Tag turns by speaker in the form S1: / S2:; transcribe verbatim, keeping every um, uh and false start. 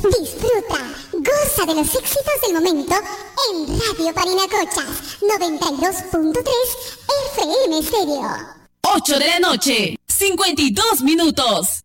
S1: Disfruta, goza de los éxitos del momento en Radio Parinacochas noventa y dos punto tres F M Stereo.
S2: ocho de la noche, cincuenta y dos minutos.